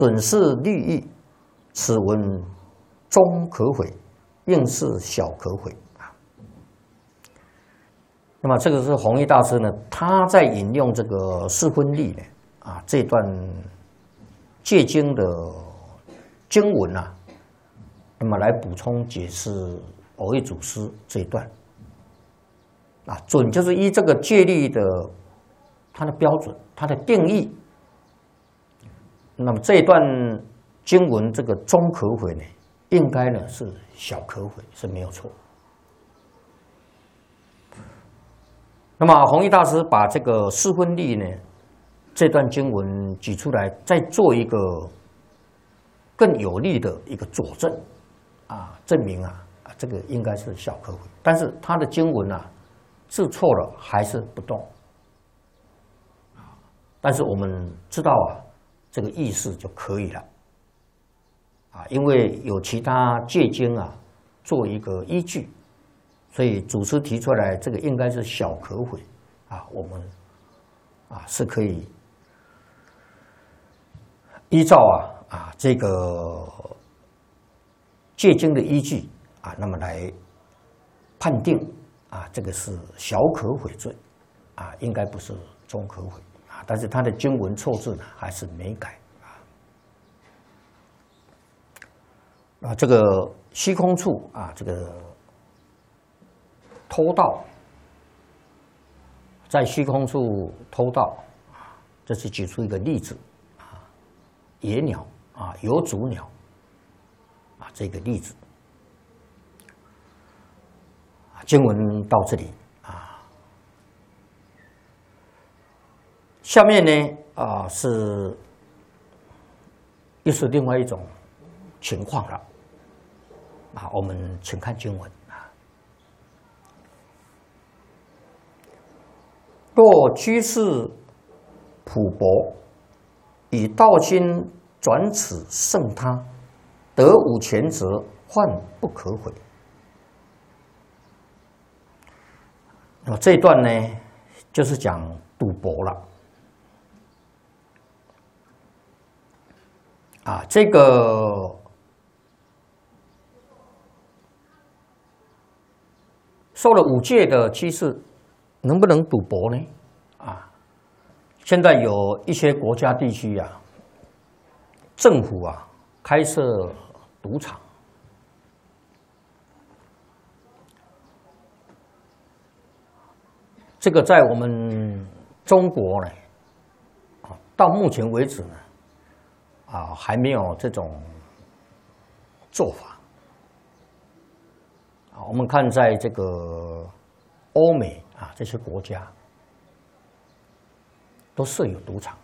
损失利益，此文终可悔，应是小可悔啊。那么这个是弘一大师呢，他在引用这个四分例呢啊这段戒经的经文啊，那么来补充解释蕅益祖师这一段啊，准就是依这个戒律的它的标准，它的定义。那么这一段经文这个终可悔呢，应该呢是小可悔是没有错。那么弘一大师把这个四分例呢这段经文举出来，再做一个更有力的一个佐证啊，证明啊这个应该是小可悔。但是他的经文啊字错了还是不动，但是我们知道啊这个意思就可以了啊，因为有其他戒经啊做一个依据，所以祖师提出来这个应该是小可悔啊，我们啊是可以依照这个戒经的依据啊，那么来判定啊这个是小可悔罪啊，应该不是中可悔啊，但是他的经文错字呢还是没改啊。这个虚空处啊，这个偷盗，在虚空处偷盗啊，这是举出一个例子啊，野鸟啊，有主鸟啊，这个例子。经文到这里啊，下面呢又是另外一种情况了啊，我们请看经文啊。若居士朴薄，以道心转此胜他，得无前则，患不可悔。那么这一段呢，就是讲赌博了啊。这个受了五戒的居士，能不能赌博呢？啊，现在有一些国家地区啊，政府啊开设赌场。这个在我们中国呢，到目前为止呢，还没有这种做法。我们看在这个欧美啊这些国家，都设有赌场。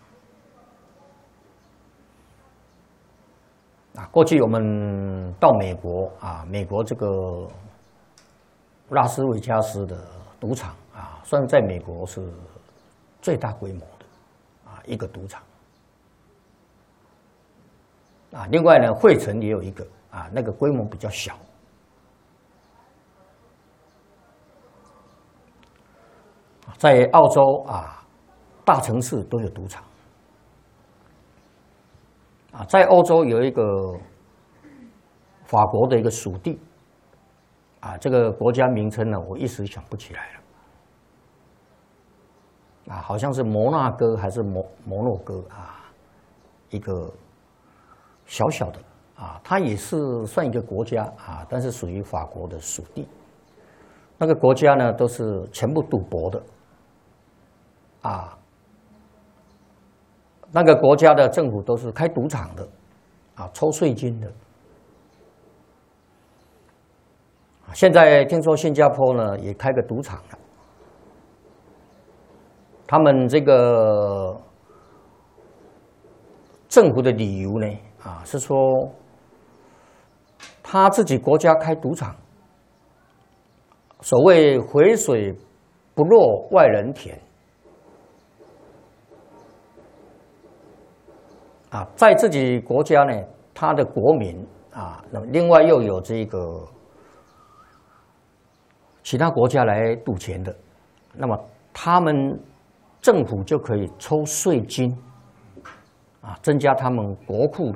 过去我们到美国啊，美国这个拉斯维加斯的赌场啊，算在美国是最大规模的一个赌场啊。另外呢，费城也有一个啊，那个规模比较小。在澳洲啊，大城市都有赌场啊。在欧洲有一个法国的一个属地啊，这个国家名称呢，我一时想不起来了啊，好像是摩纳哥还是摩洛哥啊，一个小小的啊，它也是算一个国家啊，但是属于法国的属地。那个国家呢，都是全部赌博的啊，那个国家的政府都是开赌场的啊，抽税金的。现在听说新加坡呢也开个赌场了，他们这个政府的理由呢是说他自己国家开赌场，所谓肥水不落外人田啊，在自己国家呢，他的国民啊，那么另外又有这个其他国家来赌钱的，那么他们政府就可以抽税金啊，增加他们国库